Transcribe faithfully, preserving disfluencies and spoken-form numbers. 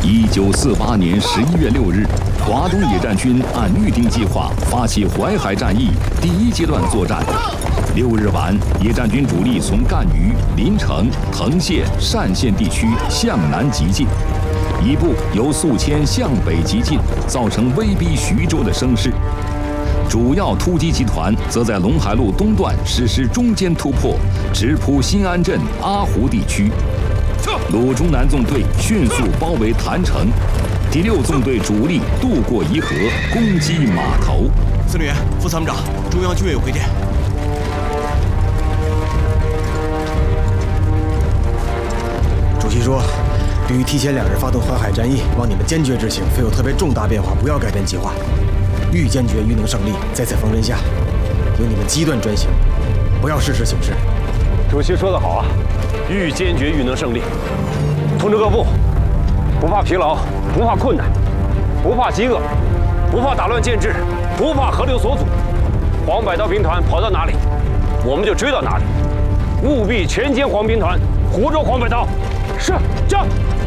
一九四八年十一月六日，华东野战军按预定计划发起淮海战役第一阶段作战。六日晚，野战军主力从赣榆、临城、藤县、单县地区向南急进，一部由宿迁向北急进，造成威逼徐州的声势。主要突击集团则在陇海路东段实施中间突破，直扑新安镇阿湖地区。鲁中南纵队迅速包围郯城，第六纵队主力渡过沂河，攻击码头。 司令员、副参谋长，中央军委有回电。主席说，对于提前两日发动淮海战役，望你们坚决执行，非有特别重大变化，不要改变计划。愈坚决愈能胜利，在此方针下，由你们机断专行，不要事事请示。 主席说得好啊，愈坚决愈能胜利。通知各部，不怕疲劳，不怕困难，不怕饥饿，不怕打乱建制，不怕河流所阻。黄百韬兵团跑到哪里，我们就追到哪里。务必全歼黄兵团，湖州黄百韬。是，将。